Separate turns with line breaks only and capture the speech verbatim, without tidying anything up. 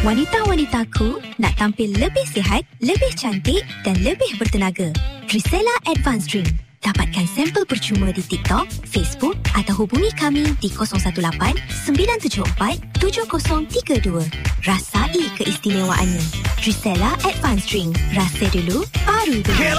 Wanita-wanitaku nak tampil lebih sihat, lebih cantik dan lebih bertenaga. Trisella Advanced Drink. Dapatkan sampel percuma di TikTok, Facebook atau hubungi kami di kosong satu lapan sembilan tujuh empat tujuh kosong tiga dua. Rasai keistimewaannya. Trisella Advanced Drink. Rasa dulu, baru dulu.